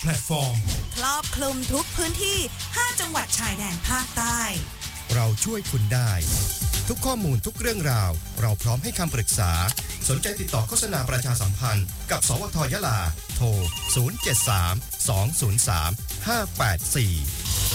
แพลตฟอร์มครอบคลุมทุกพื้นที่5จังหวัดชายแดนภาคใต้เราช่วยคุณได้ทุกข้อมูลทุกเรื่องราวเราพร้อมให้คำปรึกษาสนใจติดต่อโฆษณาประชาสัมพันธ์กับสวท.ยะลาโทร 073 203 584